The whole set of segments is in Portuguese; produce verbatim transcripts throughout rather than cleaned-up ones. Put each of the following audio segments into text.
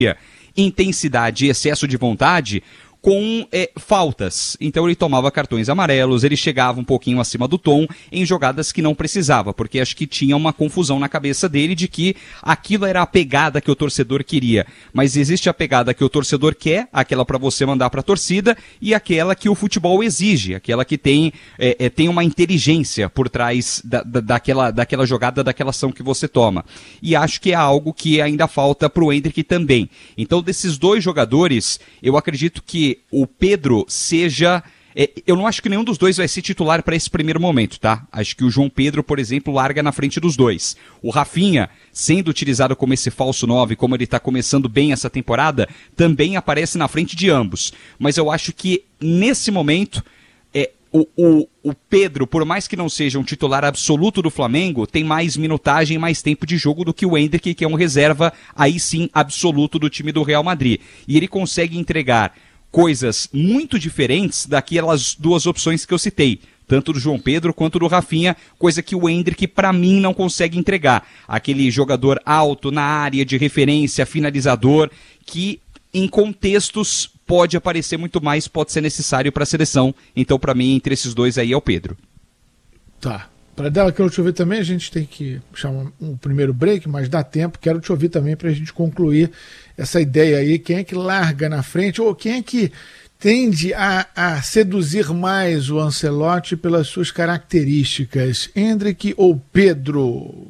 intensidade e excesso de vontade com é, faltas. Então ele tomava cartões amarelos, ele chegava um pouquinho acima do tom em jogadas que não precisava, porque acho que tinha uma confusão na cabeça dele de que aquilo era a pegada que o torcedor queria. Mas existe a pegada que o torcedor quer, aquela para você mandar para a torcida, e aquela que o futebol exige, aquela que tem, é, é, tem uma inteligência por trás da, da, daquela, daquela jogada, daquela ação que você toma. E acho que é algo que ainda falta para o Endrick também. Então desses dois jogadores, eu acredito que o Pedro seja... É, eu não acho que nenhum dos dois vai ser titular para esse primeiro momento, tá? Acho que o João Pedro, por exemplo, larga na frente dos dois. O Rafinha, sendo utilizado como esse falso nove, como ele está começando bem essa temporada, também aparece na frente de ambos. Mas eu acho que, nesse momento, é, o, o, o Pedro, por mais que não seja um titular absoluto do Flamengo, tem mais minutagem e mais tempo de jogo do que o Endrick, que é um reserva, aí sim, absoluto do time do Real Madrid. E ele consegue entregar coisas muito diferentes daquelas duas opções que eu citei, tanto do João Pedro quanto do Rafinha, coisa que o Endrick, para mim, não consegue entregar. Aquele jogador alto na área de referência, finalizador, que em contextos pode aparecer muito mais, pode ser necessário para a seleção. Então, para mim, entre esses dois aí é o Pedro. Tá. Para dela, quero te ouvir também, a gente tem que chamar um primeiro break, mas dá tempo, quero te ouvir também para a gente concluir essa ideia aí, quem é que larga na frente, ou quem é que tende a, a seduzir mais o Ancelotti pelas suas características, Endrick ou Pedro?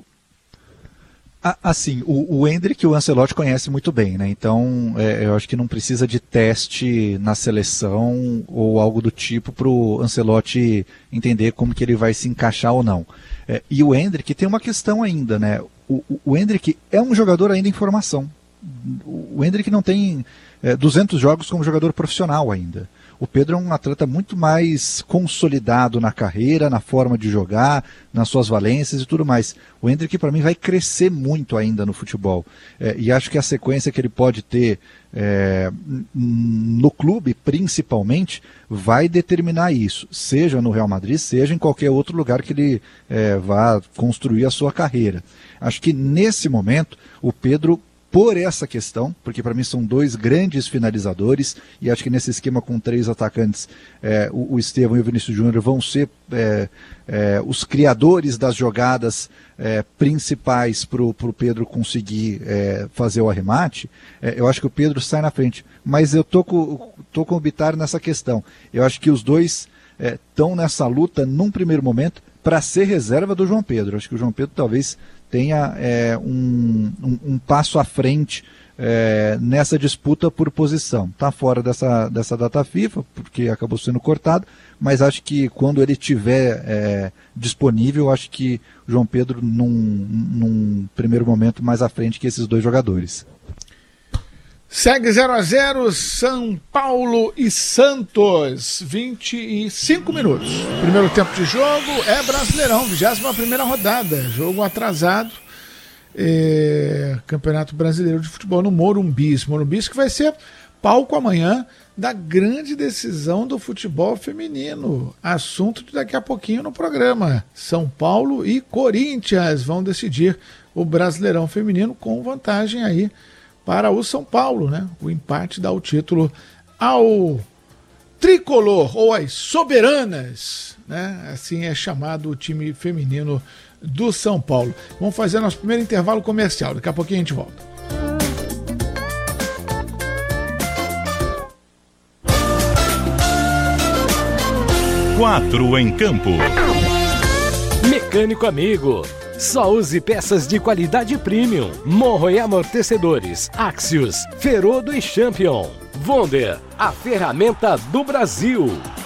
Assim, o, o Endrick o Ancelotti conhece muito bem, né? Então é, eu acho que não precisa de teste na seleção ou algo do tipo para o Ancelotti entender como que ele vai se encaixar ou não. É, e o Endrick tem uma questão ainda, né? O, o, o Endrick é um jogador ainda em formação. O, o Endrick não tem é, duzentos jogos como jogador profissional ainda. O Pedro é um atleta muito mais consolidado na carreira, na forma de jogar, nas suas valências e tudo mais. O Endrick, para mim, vai crescer muito ainda no futebol. É, e acho que a sequência que ele pode ter é, no clube, principalmente, vai determinar isso. Seja no Real Madrid, seja em qualquer outro lugar que ele é, vá construir a sua carreira. Acho que, nesse momento, o Pedro... por essa questão, porque para mim são dois grandes finalizadores, e acho que nesse esquema com três atacantes, é, o, o Estevão e o Vinícius Júnior vão ser é, é, os criadores das jogadas é, principais para o Pedro conseguir é, fazer o arremate. É, eu acho que o Pedro sai na frente, mas eu tô com, tô com o Bittar nessa questão. Eu acho que os dois estão é, nessa luta, num primeiro momento, para ser reserva do João Pedro. Eu acho que o João Pedro talvez tenha é, um, um, um passo à frente é, nessa disputa por posição. Está fora dessa, dessa data FIFA, porque acabou sendo cortado, mas acho que quando ele estiver é, disponível, acho que o João Pedro, num, num primeiro momento, mais à frente que esses dois jogadores. Segue zero a zero, São Paulo e Santos, vinte e cinco minutos. Primeiro tempo de jogo é Brasileirão, vigésima primeira rodada, jogo atrasado, é, Campeonato Brasileiro de Futebol no Morumbi. Morumbi que vai ser palco amanhã da grande decisão do futebol feminino, assunto de daqui a pouquinho no programa. São Paulo e Corinthians vão decidir o Brasileirão feminino com vantagem aí para o São Paulo, né? O empate dá o título ao tricolor, ou às soberanas, né? Assim é chamado o time feminino do São Paulo. Vamos fazer nosso primeiro intervalo comercial, daqui a pouquinho a gente volta. Quatro em campo. Mecânico amigo. Só use peças de qualidade premium. Morro e amortecedores, Axios, Ferodo e Champion. Wonder, a ferramenta do Brasil.